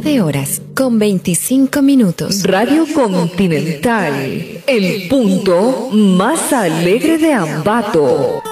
9:25. Radio Continental, el punto más alegre de Ambato.